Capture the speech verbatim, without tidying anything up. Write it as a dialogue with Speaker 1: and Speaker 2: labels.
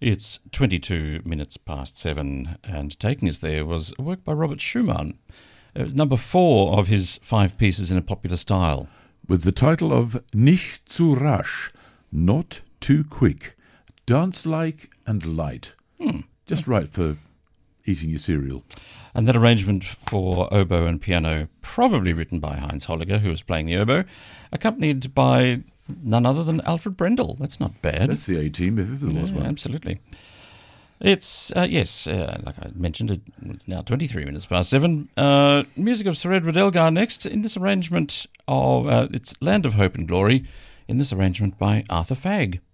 Speaker 1: It's twenty-two minutes past seven, and taking us there was a work by Robert Schumann. It was number four of his five pieces in a popular style.
Speaker 2: With the title of Nicht zu rasch, Not Too Quick, Dance-like and light.
Speaker 1: Hmm.
Speaker 2: Just right for eating your cereal.
Speaker 1: And that arrangement for oboe and piano, probably written by Heinz Holliger, who was playing the oboe, accompanied by none other than Alfred Brendel. That's not bad.
Speaker 2: That's the A-team, if ever there was
Speaker 1: Yeah,
Speaker 2: one.
Speaker 1: absolutely. It's, uh, yes, uh, like I mentioned, it, it's now twenty-three minutes past seven. Uh, music of Sir Edward Elgar next, in this arrangement of, uh, it's Land of Hope and Glory, in this arrangement by Arthur Fagg.